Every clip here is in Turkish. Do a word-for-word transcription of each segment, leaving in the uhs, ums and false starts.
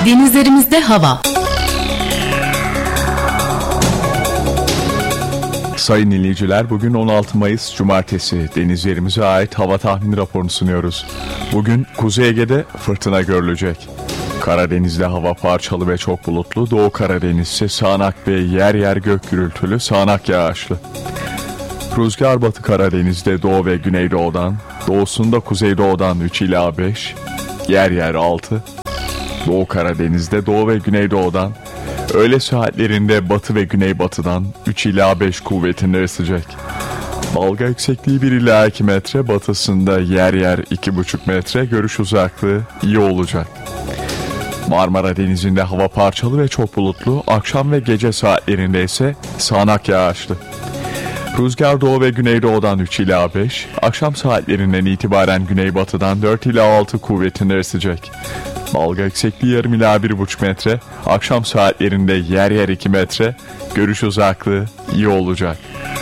Denizlerimizde hava. Sayın dinleyiciler, bugün on altı Mayıs Cumartesi. Denizlerimize ait hava tahmini raporunu sunuyoruz. Bugün Kuzey Ege'de fırtına görülecek. Karadeniz'de hava parçalı ve çok bulutlu. Doğu Karadeniz'de sağanak ve yer yer gök gürültülü, sağanak yağışlı. Rüzgar Batı Karadeniz'de doğu ve güneydoğudan, doğusunda kuzeydoğudan üç ila beş, yer yer altı. Doğu Karadeniz'de doğu ve güneydoğudan, öğle saatlerinde batı ve güneybatıdan üç ila beş kuvvetinde esecek. Dalga yüksekliği bir ila iki metre, batısında yer yer iki buçuk metre, görüş uzaklığı iyi olacak. Marmara Denizi'nde hava parçalı ve çok bulutlu, akşam ve gece saatlerinde ise sağanak yağışlı. Rüzgar doğu ve güneydoğudan üç ila beş, akşam saatlerinden itibaren güneybatıdan dört ila altı kuvvetinde esecek. Dalga yüksekliği yarım ila bir buçuk metre, akşam saatlerinde yer yer iki metre, görüş uzaklığı iyi olacak.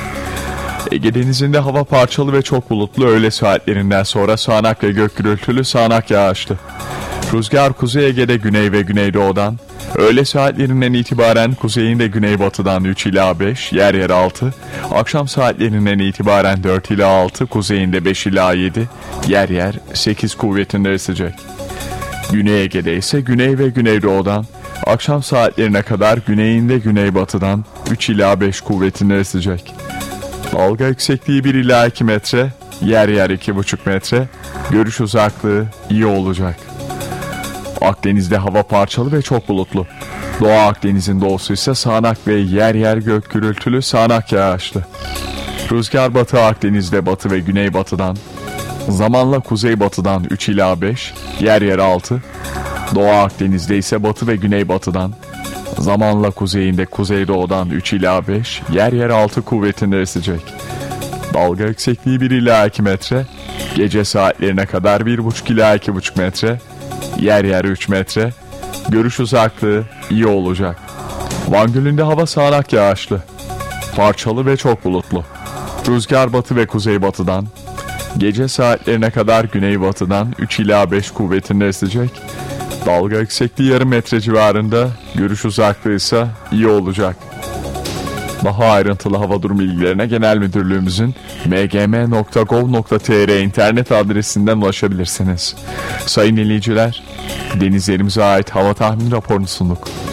Ege Denizi'nde hava parçalı ve çok bulutlu, öğle saatlerinden sonra sağanak ve gök gürültülü, sağanak yağışlı. Rüzgar Kuzey Ege'de güney ve güneydoğudan, öğle saatlerinden itibaren kuzeyinde güneybatıdan üç ila beş, yer yer altı, akşam saatlerinden itibaren dört ila altı, kuzeyinde beş ila yedi, yer yer sekiz kuvvetinde esecek. Güney Ege'de ise güney ve güneydoğudan, akşam saatlerine kadar güneyinde güneybatıdan üç ila beş kuvvetinde esecek. Dalga yüksekliği bir ila iki metre, yer yer iki buçuk metre, görüş uzaklığı iyi olacak. Akdeniz'de hava parçalı ve çok bulutlu. Doğu Akdeniz'in doğusu ise sağanak ve yer yer gök gürültülü, sağanak yağışlı. Rüzgar Batı Akdeniz'de batı ve güneybatıdan, zamanla kuzeybatıdan üç ila beş, yer yer altı. Doğu Akdeniz'de ise batı ve güneybatıdan, zamanla kuzeyinde kuzeydoğudan üç ila beş, yer yer altı kuvvetinde esecek. Dalga yüksekliği bir ila iki metre, gece saatlerine kadar bir buçuk ila iki buçuk metre, yer yer üç metre, görüş uzaklığı iyi olacak. Van Gölü'nde hava sağanak yağışlı, parçalı ve çok bulutlu. Rüzgar batı ve kuzeybatıdan, gece saatlerine kadar güneybatıdan üç ila beş kuvvetinde esecek. Dalga yüksekliği yarım metre civarında, görüş uzaklığı ise iyi olacak. Daha ayrıntılı hava durum bilgilerine Genel Müdürlüğümüzün m g m nokta gov nokta t r internet adresinden ulaşabilirsiniz. Sayın dinleyiciler, denizlerimize ait hava tahmini raporunu sunduk.